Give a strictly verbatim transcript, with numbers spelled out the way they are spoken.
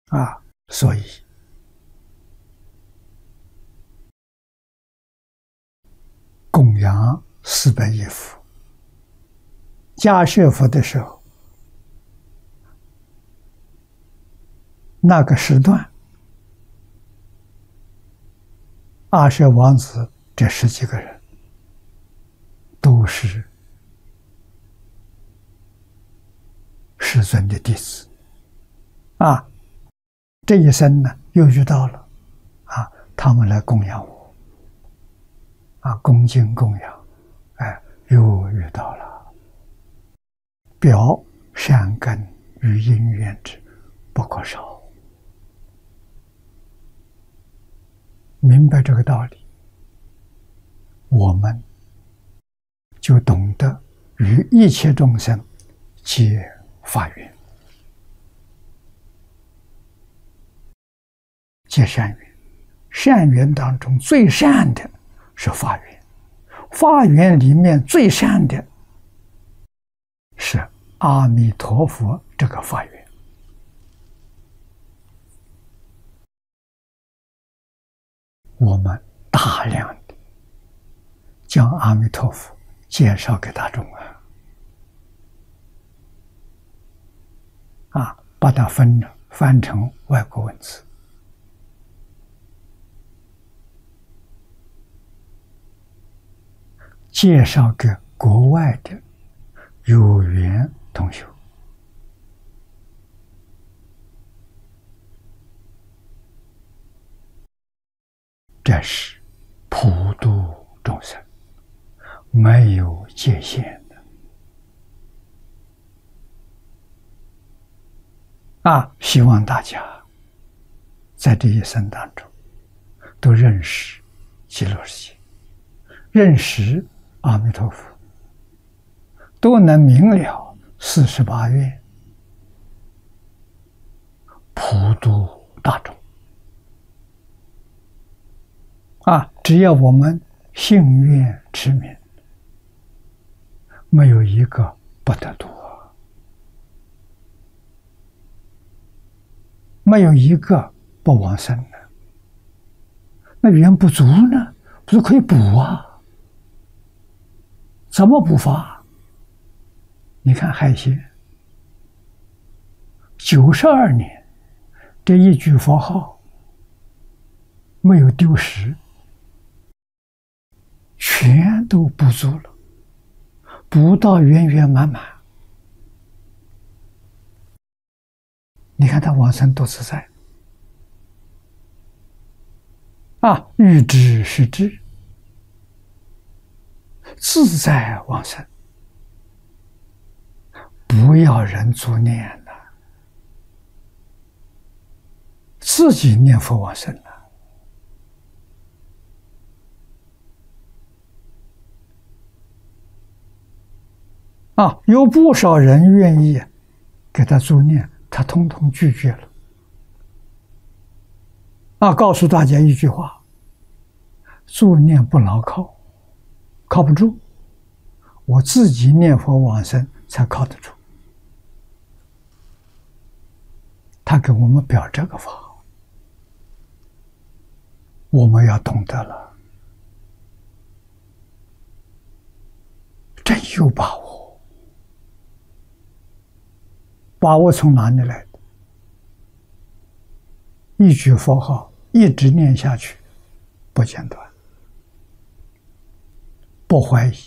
啊，所以供养四百亿佛。迦叶佛的时候，那个时段，阿舍王子这十几个人都是世尊的弟子啊。这一生呢，又遇到了啊，他们来供养我啊，恭敬供养，哎，又遇到了表善根与因缘之不可少。明白这个道理，我们就懂得与一切众生结法缘。结善缘，善缘当中最善的是法缘，法缘里面最善的是阿弥陀佛这个法缘。我们大量的将阿弥陀佛介绍给大众啊，啊，把它分翻成外国文字。介绍给国外的有缘同学，这是普度众生，没有界限的啊！希望大家在这一生当中都认识极乐世界，认识阿弥陀佛，都能明了四十八愿，普度大众啊！只要我们信愿持名，没有一个不得度，没有一个不往生的。那缘不足呢，不是可以补啊？怎么补法？你看海鲜，九十二年，这一句佛号没有丢失，全都补足了，补到圆圆满满。你看他往生多自在啊！欲知是知，自在往生，不要人助念了，自己念佛往生了。啊，有不少人愿意给他助念，他统统拒绝了。啊，告诉大家一句话：助念不牢靠，靠不住。我自己念佛往生才靠得住。他给我们表这个法，我们要懂得了，真有把握。把握从哪里来的？一句佛号一直念下去，不间断，不怀疑，